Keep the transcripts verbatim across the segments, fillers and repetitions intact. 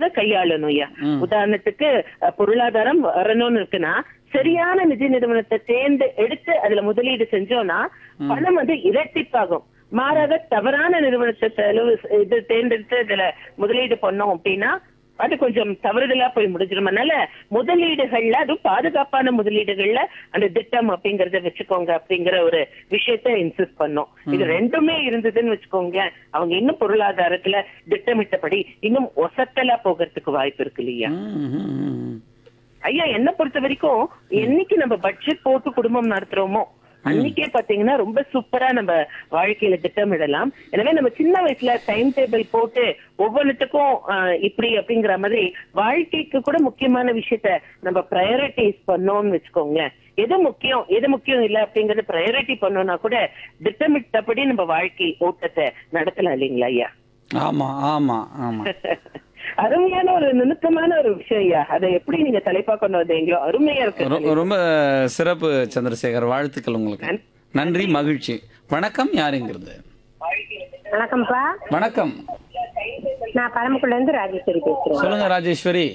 சிக்கனமாக கையாளணும் ஐயா. உதாரணத்துக்கு அஹ், பொருளாதாரம் வரணும்னு இருக்குன்னா சரியான நிதி நிறுவனத்தை தேர்ந்து எடுத்து அதுல முதலீடு செஞ்சோம்னா பணம் வந்து இரட்டிப்பாகும். மாறாக தவறான நிறுவனத்தை செலவு இது தேர்ந்தெடுத்து இதுல முதலீடு பண்ணோம் அப்படின்னா அது கொஞ்சம் தவறுதலா போய் முடிஞ்சிடும். அதனால முதலீடுகள்ல அதுவும் பாதுகாப்பான முதலீடுகள்ல அந்த திட்டம் அப்படிங்கறத வச்சுக்கோங்க அப்படிங்கிற ஒரு விஷயத்த இன்சிஸ்ட் பண்ணோம். இது ரெண்டுமே இருந்ததுன்னு வச்சுக்கோங்க, அவங்க இன்னும் பொருளாதாரத்துல திட்டமிட்டபடி இன்னும் ஒசத்தலா போகிறதுக்கு வாய்ப்பு இருக்கு இல்லையா ஐயா. என்ன பொறுத்த வரைக்கும் என்னைக்கு நம்ம பட்ஜெட் போட்டு குடும்பம் நடத்துறோமோ அன்னைக்கே பாத்தீங்கன்னா ரொம்ப சூப்பரா நம்ம வாழ்க்கையில திட்டமிடலாம். எனவே நம்ம சின்ன வயசுல டைம் டேபிள் போட்டு ஒவ்வொன்றுத்துக்கும் இப்படி அப்படிங்கிற மாதிரி வாழ்க்கைக்கு கூட முக்கியமான விஷயத்த நம்ம ப்ரையாரிட்டிஸ் பண்ணோம்னு வச்சுக்கோங்க. எது முக்கியம் எது முக்கியம் இல்ல அப்படிங்கறது ப்ரையாரிட்டி பண்ணோம்னா கூட திட்டமிட்டபடி நம்ம வாழ்க்கை ஓட்டத்தை நடத்தலாம் இல்லைங்களா ஐயா? ஆமா ஆமா ஆமா அருமையான ஒரு நுணுக்கமான ஒரு விஷயம் ஐயா. அதை எப்படி நீங்க தலைப்பா கொண்டு வந்தீங்களோ அருமையா இருக்கு. ரொ- ரொம்ப சிறப்பு சந்திரசேகர், வாழ்த்துக்கள் உங்களுக்கு. நன்றி, மகிழ்ச்சி. வணக்கம், யாருங்கிறது? வணக்கம்ப்பா. வணக்கம், நான் பரமக்குள்ள இருந்து ராஜேஸ்வரி பேசுறேன். சொல்லுங்க ராஜேஸ்வரி.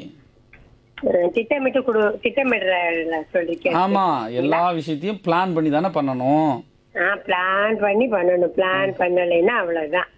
ஒரு திட்டமிட்டு குடு திட்டமிடுற சொல்லிருக்கேன். ஆமா, எல்லா விஷயத்தையும் பிளான் பண்ணி தானே பண்ணணும். பிளான் பண்ணி பண்ணணும். பிளான் பண்ணலைன்னா அவ்வளவுதான்.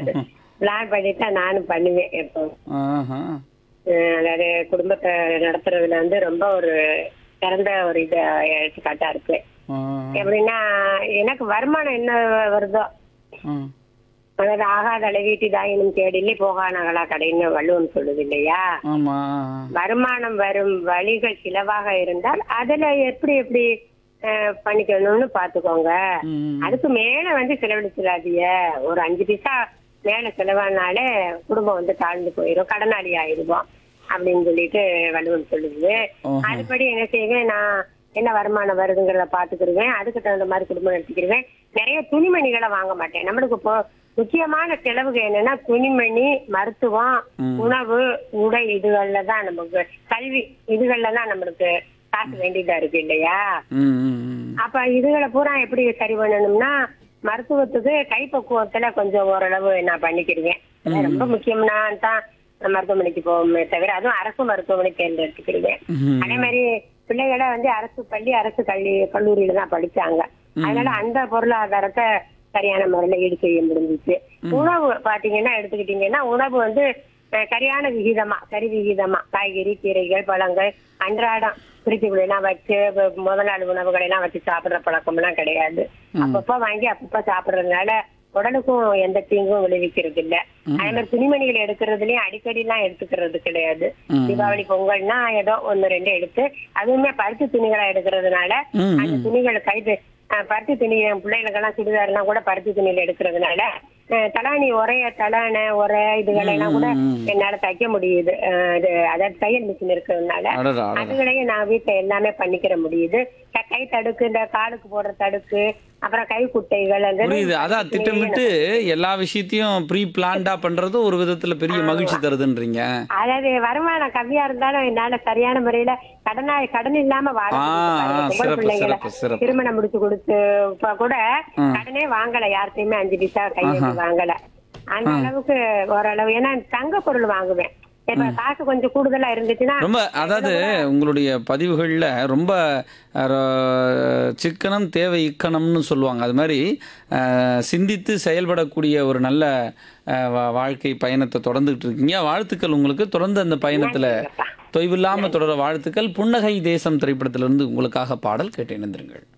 பிளான் பண்ணிட்டா நானும் பண்ணுவேன் எப்போ. ஆஹா. அஹ் அதாவது குடும்பத்தை நடத்துறதுல வந்து ரொம்ப ஒரு சிறந்த ஒரு இது எடுத்துக்காட்டா இருக்கு. ஆ. எப்படின்னா எனக்கு வருமானம் என்ன வருதோ, ஆ. அதாவது ஆகாத அளவீட்டு தாயினும் கேடில்லை போகானகளா கடைன்னு வள்ளுவன் சொல்லுது இல்லையா? ஆமா. வருமானம் வரும் வழிகள் சிலவாக இருந்தால் அதுல எப்படி எப்படி அஹ், பண்ணிக்கணும்னு பாத்துக்கோங்க. ம். அதுக்கு மேல வந்து செலவழிச்சிடாதீங்க. ஒரு அஞ்சு பைசா மேல செலவானாலே குடும்பம் வந்து தாழ்ந்து போயிடும், கடனாளி ஆயிடுவோம் அப்படின்னு சொல்லிட்டு வள்ளுவன் சொல்லுது. ஓஹோ. அதுபடி என்ன செய்வேன், நான் என்ன வருமானம் வருதுங்கிறத பாத்துக்கிடுவேன். அதுக்கு தகுந்த மாதிரி குடும்பம் நடத்திக்கிடுவேன். நிறைய துணிமணிகளை வாங்க மாட்டேன். நம்மளுக்கு இப்போ முக்கியமான செலவுகள் என்னன்னா துணிமணி, மருத்துவம், உணவு, உடை, இதுகள்ல தான் நமக்கு கல்வி, இதுகள்ல தான் நம்மளுக்கு காசு வேண்டியதா இருக்கு இல்லையா? ம், ம், ம். அப்ப இதுகளை பூரா எப்படி சரி பண்ணணும்னா மருத்துவத்துக்கு கைப்பக்குவத்துல கொஞ்சம் ஓரளவு நான் பண்ணிக்கிடுவேன். ரொம்ப முக்கியம்னா தான் மருத்துவமனைக்கு போவோமே தவிர, அதுவும் அரசு மருத்துவமனை தேர்ந்தெடுத்துக்கிடுவேன். அதே மாதிரி பிள்ளைகளை வந்து அரசு பள்ளி அரசு கல்வி கல்லூரியில தான் படிச்சாங்க. அதனால அந்த பொருளாதாரத்தை சரியான முறையில ஈடு செய்ய முடிஞ்சிச்சு. உணவு பாத்தீங்கன்னா எடுத்துக்கிட்டீங்கன்னா உணவு வந்து அஹ், சரியான விகிதமா சரி விகிதமா காய்கறி, கீரைகள், பழங்கள் அன்றாடம் பிரிச்சுகளை எல்லாம் வச்சு வ- முதல் நாள் உணவுகளை எல்லாம் வச்சு சாப்பிடுற பழக்கம் எல்லாம் கிடையாது. அப்பப்ப வாங்கி அப்பப்ப சாப்பிடுறதுனால உடலுக்கும் எந்த தீங்கும் விளைவிக்கிறது இல்ல. அதே மாதிரி துணிமணிகள் எடுக்கிறதுலயும் அடிக்கடி எல்லாம் எடுத்துக்கிறது கிடையாது. தீபாவளி பொங்கல்னா ஏதோ ஒன்னு ரெண்டு எடுத்து, அதுவுமே பருத்தி துணிகளா எடுக்கிறதுனால அந்த துணிகள் கைது அஹ், பருத்தி துணி என் பிள்ளைகளுக்கெல்லாம் சுடிதார் எல்லாம் கூட பருத்தி துணியில எடுக்கிறதுனால அஹ், தலாணி உரைய தலான உரை இதுகளை எல்லாம் கூட என்னால தைக்க முடியுது. அஹ், இது அதாவது தையல் மிஷின் இருக்கிறதுனால அடடா, அடடா. அதுகளையும் நான் வீட்டுல எல்லாமே பண்ணிக்கிற முடியுது. க- கை தடுக்கு, இந்த காலுக்கு போடுற தடுக்கு, அப்புறம் கை குட்டைகள், அந்த புரியுது. அதான் திட்டமிட்டு எல்லா விஷயத்தையும் ப்ரீ பிளான்டா பண்றது ஒரு விதத்துல பெரிய மகிழ்ச்சி தருதுன்றீங்க. அதாவது வருமானம் கம்மியா இருந்தாலும் என்னால சரியான முறையில கடனா கடன் இல்லாம வாழ ஆ, முடியுது. ஆ, பாருங்க, பொம்பளை சிறப்பு, பிள்ளைங்களை சிறப்பு, சிறப்பு. திருமணம் முடிச்சு கொடுத்து இப்ப கூட கடனே வாங்கல, யார்கிட்டயுமே அஞ்சு பைசா கையெழுத்து வாங்கல. அந்த அளவுக்கு ஓரளவு, ஏன்னா தங்க பொருள் வாங்குவேன். இப்ப காசு கொஞ்சம் கூடுதலா இருந்துச்சுன்னா ரொம்ப, அதாவது உங்களுடைய பதிவுகள்ல ரொம்ப அஹ், சிக்கனம் தேவை இக்கணம்னு சொல்லுவாங்க. அது மாதிரி அஹ், சிந்தித்து செயல்படக்கூடிய ஒரு நல்ல அஹ், வா- வாழ்க்கை பயணத்தை தொடர்ந்துகிட்டு இருக்கீங்க. வாழ்த்துக்கள் உங்களுக்கு. தொடர்ந்து அந்த பயணத்துல தொய்வில்லாம தொடர வாழ்த்துக்கள். புன்னகை தேசம் திரைப்படத்திலிருந்து உங்களுக்காக பாடல் கேட்டு இணைந்திருங்கள்.